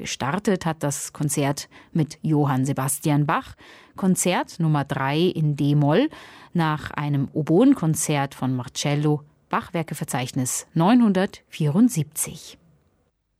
Gestartet hat das Konzert mit Johann Sebastian Bach, Konzert Nummer 3 in d-Moll, nach einem Oboenkonzert von Marcello, Bachwerkeverzeichnis 974.